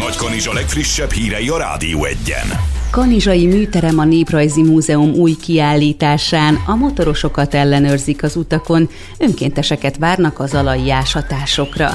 Nagykanizsa legfrissebb hírei a Rádió Egyen. Kanizsai műterem a Néprajzi Múzeum új kiállításán, a motorosokat ellenőrzik az utakon, önkénteseket várnak a zalai ásatásokra.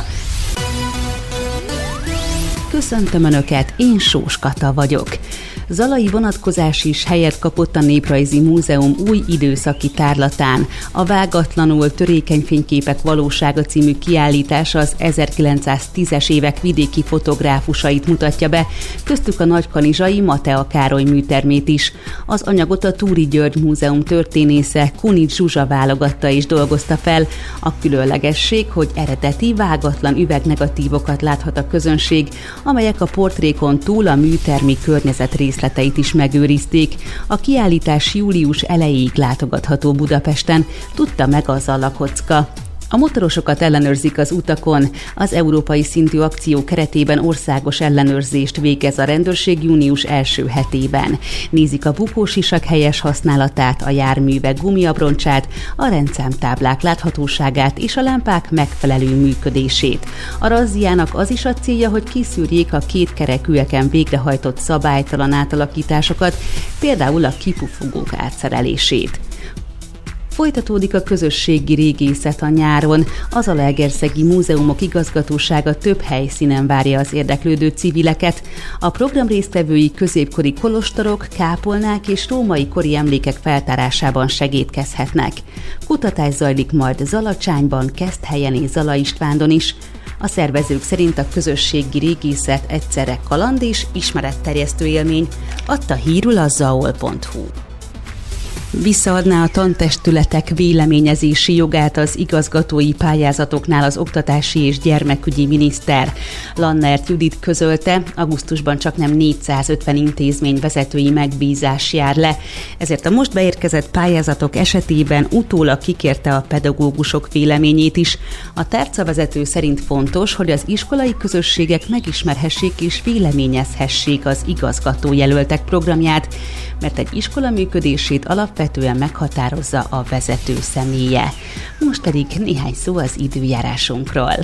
Köszöntöm Önöket, én Sós Kata vagyok. Zalai vonatkozás is helyet kapott a Néprajzi Múzeum új időszaki tárlatán. A Vágatlanul törékeny fényképek valósága című kiállítás az 1910-es évek vidéki fotográfusait mutatja be, köztük a nagykanizsai Matea Károly műtermét is. Az anyagot a Túri György Múzeum történésze Kunics Zsuzsa válogatta és dolgozta fel. A különlegesség, hogy eredeti vágatlan üvegnegatívokat láthat a közönség, amelyek a portrékon túl a műtermi környezet részleteit is megőrizték. A kiállítás július elejéig látogatható Budapesten, tudta meg az a lakocka. A motorosokat ellenőrzik az utakon. Az európai szintű akció keretében országos ellenőrzést végez a rendőrség június első hetében. Nézik a bukósisak helyes használatát, a járművek gumiabroncsát, a rendszámtáblák láthatóságát és a lámpák megfelelő működését. A razziának az is a célja, hogy kiszűrjék a kétkerekűeken végrehajtott szabálytalan átalakításokat, például a kipufogók átszerelését. Folytatódik a közösségi régészet a nyáron. Az Zalaegerszegi Múzeumok Igazgatósága több helyszínen várja az érdeklődő civileket. A program résztvevői középkori kolostorok, kápolnák és római kori emlékek feltárásában segédkezhetnek. Kutatás zajlik majd Zalacsányban, Keszthelyen és Zala Istvándon is. A szervezők szerint a közösségi régészet egyszerre kaland és ismeretterjesztő élmény, adta hírül a zaol.hu. Visszaadná a tantestületek véleményezési jogát az igazgatói pályázatoknál az oktatási és gyermekügyi miniszter. Lannert Judit közölte, augusztusban csaknem 450 intézmény vezetői megbízás jár le, ezért a most beérkezett pályázatok esetében utólag kikérte a pedagógusok véleményét is. A tárcavezető szerint fontos, hogy az iskolai közösségek megismerhessék és véleményezhessék az igazgatójelöltek programját, mert egy iskola működését alapvetően meghatározza a vezető személye. Most pedig néhány szó az időjárásunkról.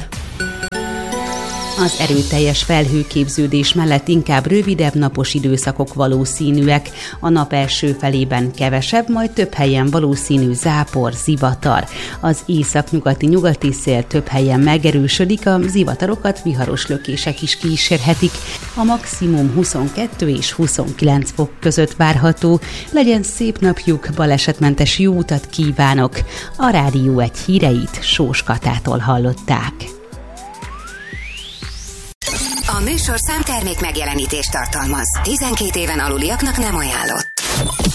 Az erőteljes felhőképződés mellett inkább rövidebb napos időszakok valószínűek. A nap első felében kevesebb, majd több helyen valószínű zápor, zivatar. Az északnyugati szél több helyen megerősödik, a zivatarokat viharos lökések is kísérhetik. A maximum 22 és 29 fok között várható. Legyen szép napjuk, balesetmentes jó utat kívánok! A Rádió Egy híreit Sós Katától hallották. A műsorszám termék megjelenítést tartalmaz. 12 éven aluliaknak nem ajánlott.